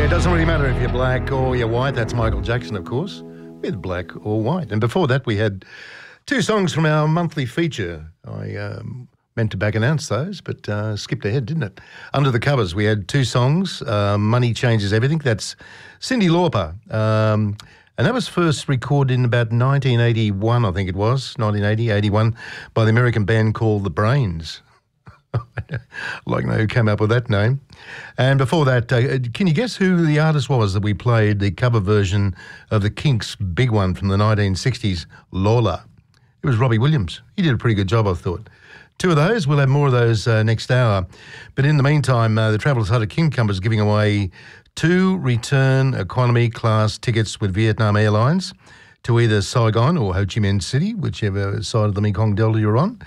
It doesn't really matter if you're black or you're white. That's Michael Jackson, of course, with Black or White. And before that, we had two songs from our monthly feature. I meant to back announce those, but skipped ahead, didn't it? Under the Covers, we had two songs, Money Changes Everything. That's Cyndi Lauper. And that was first recorded in about 1981, I think it was, 1980, 81, by the American band called The Brains. I'd like to know who came up with that name. And before that, can you guess who the artist was that we played the cover version of the Kinks' big one from the 1960s, Lola? It was Robbie Williams. He did a pretty good job, I thought. Two of those. We'll have more of those next hour. But in the meantime, the Travellers Hut at King is giving away 2 return economy class tickets with Vietnam Airlines to either Saigon or Ho Chi Minh City, whichever side of the Mekong Delta you're on.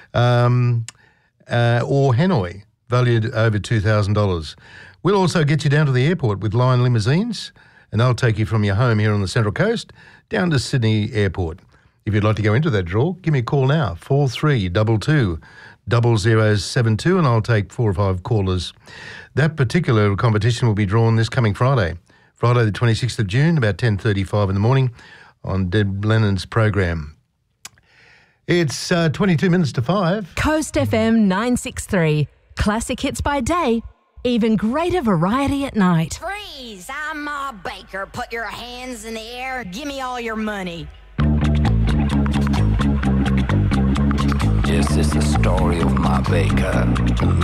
Or Hanoi, valued over $2,000. We'll also get you down to the airport with Lion Limousines, and they'll take you from your home here on the Central Coast down to Sydney Airport. If you'd like to go into that draw, give me a call now, 4322 0072, and I'll take 4 or 5 callers. That particular competition will be drawn this coming Friday the 26th of June, about 10:35 in the morning on Deb Lennon's program. It's 22 minutes to 5. Coast FM 963. Classic hits by day, even greater variety at night. Freeze! I'm Ma Baker. Put your hands in the air. Give me all your money. This is the story of Ma Baker.